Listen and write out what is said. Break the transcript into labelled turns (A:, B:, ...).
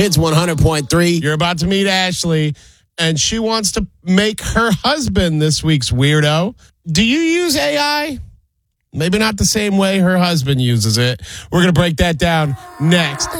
A: Hits 100.3.
B: You're about to meet Ashley, and she wants to make her husband this week's weirdo. Do you use AI? Maybe not the same way her husband uses it. We're going to break that down next.